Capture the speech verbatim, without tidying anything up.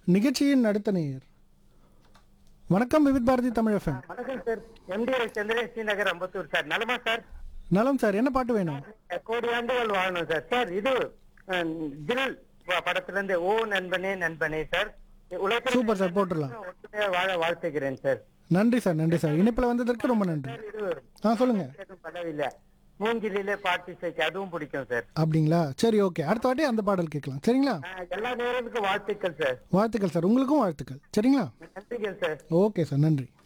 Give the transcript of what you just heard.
நிகழ்ச்சியின் அடுத்த நேயர். வணக்கம் விவித் பாரதி தமிழ் எஃப்எம். வணக்கம் சார். எம்டி சந்திரன் ஸ்ரீநகர் அம்பத்தூர் சார். நலமா சார்? நலம் சார். என்ன பாட்டு வேணும்? கோடி ஆண்டுகள் வாழணும் சார். சார் இது அஹ், தில் ப- படத்துல இருந்து ஓ நண்பனே நண்பனே சார். உலகத்தில் சூப்பர் சார், போட்டுடலாம். ஒற்றுமையா வாழ வாழ்த்துகிறேன் சார். நன்றி சார், நன்றி சார். இணைப்பில் வந்ததற்கு ரொம்ப நன்றி. சார் இது ஆ சொல்லுங்க. படவில்லை, மூங்கிலே பாட்டு சேர்க்க அதுவும் பிடிக்கும் சார். அப்படிங்களா? சரி, ஓகே. அடுத்த வாட்டி அந்த பாடல் கேட்கலாம். சரிங்களா? அஹ், எல்லா நேரத்துக்கும் வாழ்த்துக்கள் சார். வாழ்த்துக்கள் சார். உங்களுக்கும் வாழ்த்துக்கள். சரிங்களா? நன்றிகள் சார். ஓகே சார், நன்றி.